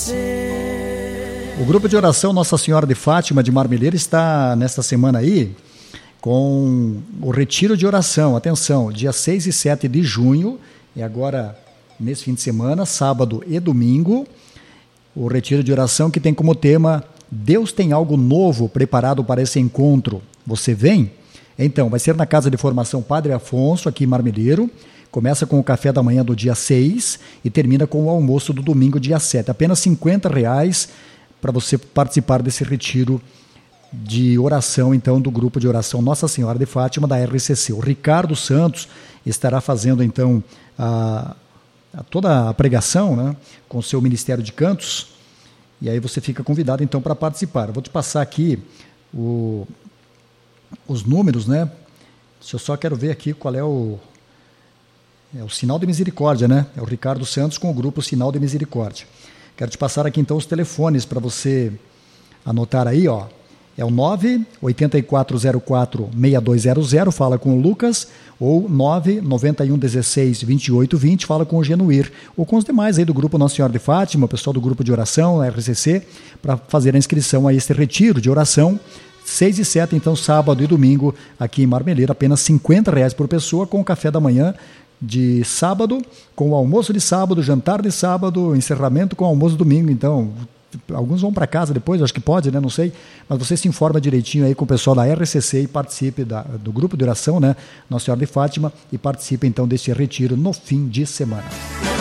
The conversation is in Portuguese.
O grupo de oração Nossa Senhora de Fátima de Marmeleiro está nesta semana aí com o retiro de oração. Atenção, dia 6 e 7 de junho, e agora nesse fim de semana, sábado e domingo, o retiro de oração que tem como tema Deus tem algo novo preparado para esse encontro. Você vem? Então, vai ser na Casa de Formação Padre Afonso, aqui em Marmeleiro. Começa com o café da manhã do dia 6 e termina com o almoço do domingo, dia 7. Apenas R$50 para você participar desse retiro de oração, então, do grupo de oração Nossa Senhora de Fátima, da RCC. O Ricardo Santos estará fazendo, então, toda a pregação, né, com o seu Ministério de Cantos, e aí você fica convidado, então, para participar. Eu vou te passar aqui os números, né? Eu só quero ver aqui qual é o Sinal de Misericórdia, né? É o Ricardo Santos com o grupo Sinal de Misericórdia. Quero te passar aqui, então, os telefones para você anotar aí, ó. É o 98404-6200, fala com o Lucas, ou 99116-2820, fala com o Genuir, ou com os demais aí do grupo Nossa Senhora de Fátima, o pessoal do grupo de oração, a RCC, para fazer a inscrição a este retiro de oração, 6 e 7, então, sábado e domingo, aqui em Marmeleiro, apenas R$50 por pessoa, com o café da manhã de sábado, com o almoço de sábado, jantar de sábado, encerramento com o almoço de domingo. Então, alguns vão para casa depois, acho que pode, né? Não sei, mas você se informa direitinho aí com o pessoal da RCC e participe do grupo de oração, né? Nossa Senhora de Fátima, e participe então deste retiro no fim de semana.